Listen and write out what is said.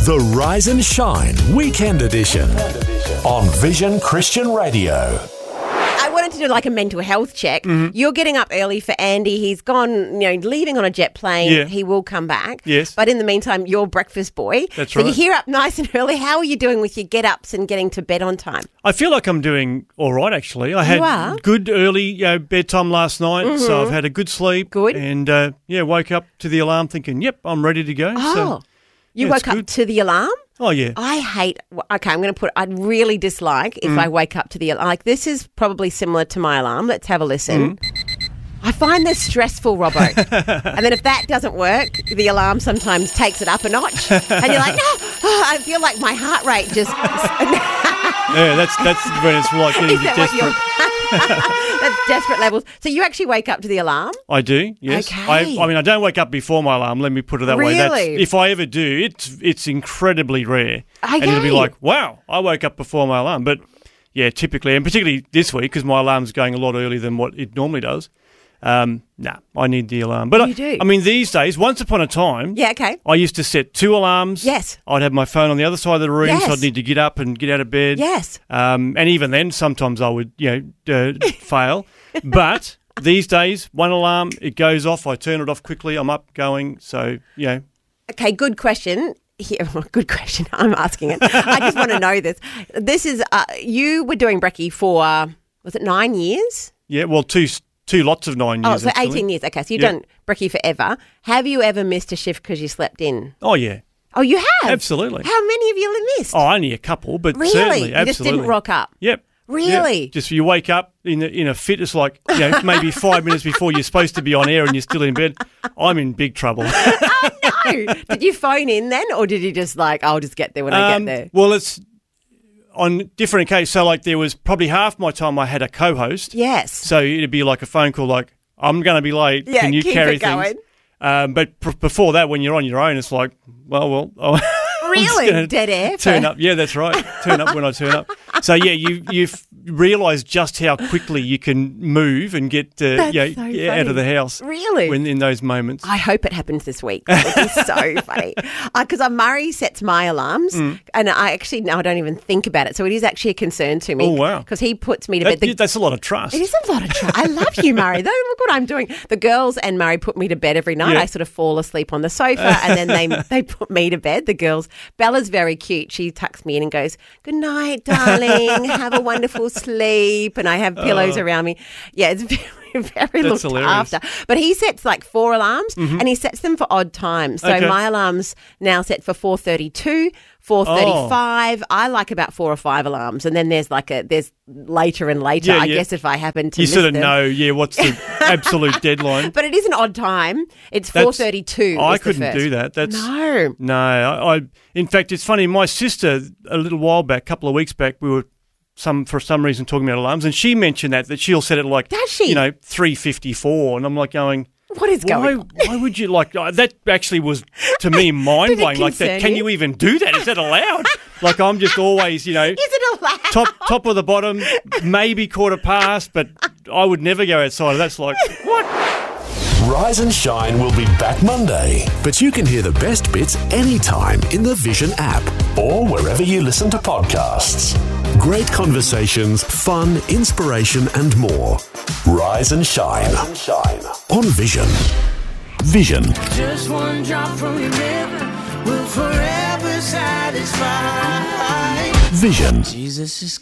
The Rise and Shine Weekend Edition on Vision Christian Radio. I wanted to do like a mental health check. Mm-hmm. You're getting up early for Andy. He's gone, leaving on a jet plane. Yeah. He will come back. Yes. But in the meantime, you're breakfast boy. That's so right. you're here up nice and early. How are you doing with your get-ups and getting to bed on time? I feel like I'm doing all right, actually. I are? had good early bedtime last night, so I've had a good sleep. Good. And, woke up to the alarm thinking, yep, I'm ready to go. Oh, you yeah, it's woke up good. to the alarm? Oh, yeah. I'd really dislike if I wake up to the alarm. Like, this is probably similar to my alarm. Let's have a listen. I find this stressful, Robbo. And then if that doesn't work, the alarm sometimes takes it up a notch. And you're like, no, I feel like my heart rate just... Yeah, that's when it's like getting Is that what desperate. That's desperate levels. So you actually wake up to the alarm? I do, yes. Okay. I don't wake up before my alarm, let me put it that way. Really? If I ever do, it's incredibly rare. Okay. And it'll be like, wow, I woke up before my alarm. But, yeah, typically, and particularly this week, because my alarm's going a lot earlier than what it normally does, I need the alarm. But You do? I mean, these days, once upon a time, Yeah, okay. I used to set 2 alarms. Yes. I'd have my phone on the other side of the room, Yes. so I'd need to get up and get out of bed. Yes. And even then, sometimes I would, fail. But these days, one alarm, it goes off. I turn it off quickly. I'm up, going. So, Okay, good question. Here, good question. I'm asking it. I just want to know this. This is, you were doing brekkie for, was it 9 years? yeah. Well, two lots of 9 years. Oh, so actually. 18 years. Okay, so you've Yeah. done brekkie forever. Have you ever missed a shift because you slept in? Oh, yeah. Oh, you have? Absolutely. How many have you missed? Oh, only a couple, but really? certainly, You absolutely. just didn't rock up? Yep. Really? Yep. Just you wake up in a fit. It's like maybe 5 minutes before you're supposed to be on air and you're still in bed. I'm in big trouble. Oh, no. Did you phone in then, or did you just I'll just get there when I get there? Well, it's on different occasions. So, like, there was probably half my time I had a co-host. Yes. So it'd be like a phone call, like, I'm going to be late. Yeah, Can you keep carry it going. things? But before that, when you're on your own, it's like, well. I'm just Really? gonna Dead air? Turn up. Yeah, that's right. Turn up when I turn up. So, yeah, you've realised just how quickly you can move and get That's so out funny. of the house. Really? When in those moments. I hope it happens this week. It would be so funny. Because Murray sets my alarms, and I don't even think about it. So it is actually a concern to me. Oh, wow. Because he puts me to bed. That's a lot of trust. It is a lot of trust. I love you, Murray. Look what I'm doing. The girls and Murray put me to bed every night. Yeah. I sort of fall asleep on the sofa, and then they put me to bed, the girls. Bella's very cute. She tucks me in and goes, "Good night, darling. Have a wonderful sleep." And I have pillows around me. Yeah, it's very looked hilarious. after. But he sets like 4 alarms, and he sets them for odd times. So Okay. my alarm's now set for 4:32, 4:35. I like about 4 or 5 alarms, and then there's later and later. Yeah, I yeah. guess if I happen to You miss sort of them. know, what's the absolute deadline. But it is an odd time. It's That's- 4:32. I is the couldn't first. do that. That's No. No, I. In fact, it's funny. My sister, a little while back, a couple of weeks back, we were for some reason talking about alarms, and she mentioned that she'll set it like Does she? 3:54, and I'm like going, What is going on? why would you that? Actually, was to me mind blowing. Like that, concern can you? you even do that? Is that allowed? Like I'm just always, Is it allowed? top of the bottom, maybe quarter past, but I would never go outside of that. That's like what? Rise and Shine will be back Monday, but you can hear the best bits anytime in the Vision app or wherever you listen to podcasts. Great conversations, fun, inspiration, and more. Rise and Shine on Vision. Vision. Just one drop from your river will forever satisfy. Vision. Jesus is